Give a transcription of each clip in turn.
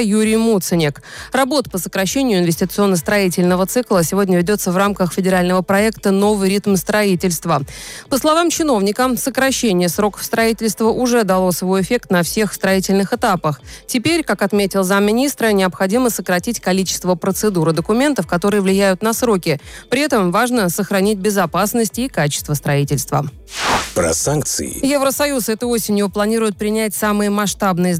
Юрий Муценек. Работа по сокращению инвестиционно-строительного цикла сегодня ведется в рамках федерального проекта «Новый ритм строительства». По словам чиновника, сокращение сроков строительства уже дало свой эффект на всех строительных этапах. Теперь, как отметил замминистра, необходимо сократить количество процедур и документов, которые влияют на сроки. При этом важно сохранить безопасность и качество строительства. Про санкции. Евросоюз этой осенью планирует принять самый масштабный с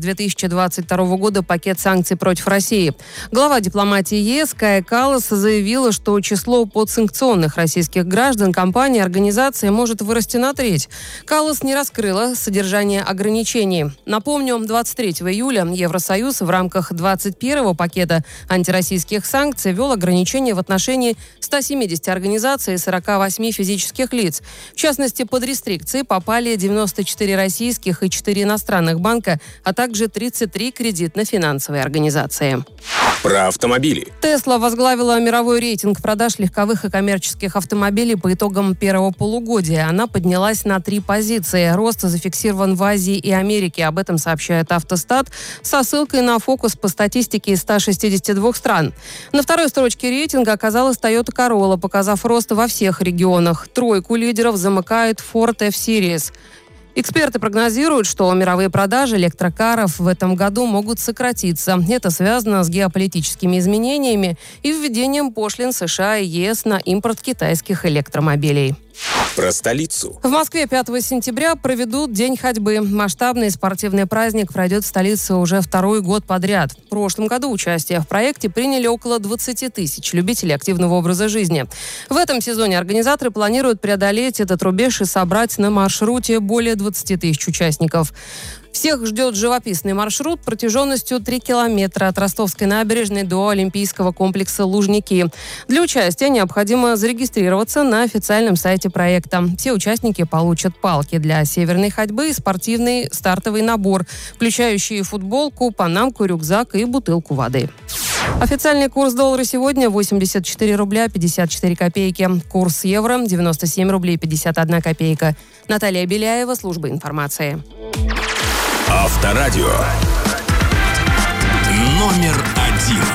2022 года пакет санкций против России. Глава дипломатии ЕС Кая Каллас заявила, что число подсанкционных российских граждан, компаний и организаций может вырасти на треть. Каллас не раскрыла содержание ограничений. Напомню, 23 июля Евросоюз в рамках 21-го пакета антироссийских санкций ввел ограничения в отношении 170 организаций и 48 физических лиц. В частности, под рестрикции попали 94 российских и 4 иностранных банка, а также 33 кредитно-финансовые организации. Про автомобили. Тесла возглавила мировой рейтинг продаж легковых и коммерческих автомобилей по итогам первого полугодия. Она поднялась на 3 позиции. Рост зафиксирован в Азии и Америке. Об этом сообщает Автостат со ссылкой на фокус по статистике из 162 стран. На второй строчке рейтинга оказалась Toyota Corolla, показав рост во всех регионах. Тройку лидеров замыкает Ford F-Series. Эксперты прогнозируют, что мировые продажи электрокаров в этом году могут сократиться. Это связано с геополитическими изменениями и введением пошлин США и ЕС на импорт китайских электромобилей. Про столицу. В Москве 5 сентября проведут День ходьбы. Масштабный спортивный праздник пройдет в столице уже второй год подряд. В прошлом году участие в проекте приняли около 20 тысяч любителей активного образа жизни. В этом сезоне организаторы планируют преодолеть этот рубеж и собрать на маршруте более 20 тысяч участников. Всех ждет живописный маршрут протяженностью 3 километра от Ростовской набережной до Олимпийского комплекса «Лужники». Для участия необходимо зарегистрироваться на официальном сайте проекта. Все участники получат палки для северной ходьбы и спортивный стартовый набор, включающий футболку, панамку, рюкзак и бутылку воды. Официальный курс доллара сегодня 84 рубля 54 копейки. Курс евро 97 рублей 51 копейка. Наталья Беляева, служба информации. Авторадио. Номер 1.